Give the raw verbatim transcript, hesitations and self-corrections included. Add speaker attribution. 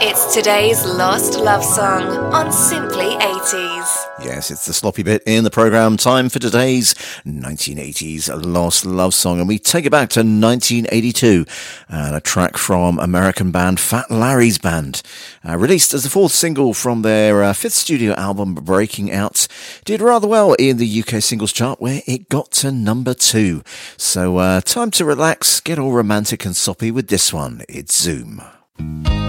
Speaker 1: It's today's Lost Love Song on Simply eighties.
Speaker 2: Yes, it's the sloppy bit in the programme. Time for today's nineteen eighties Lost Love Song. And we take it back to nineteen eighty-two. And a track from American band Fat Larry's Band. Uh, released as the fourth single from their uh, fifth studio album, Breaking Out. Did rather well in the U K singles chart where it got to number two. So uh, time to relax, get all romantic and soppy with this one. It's Zoom.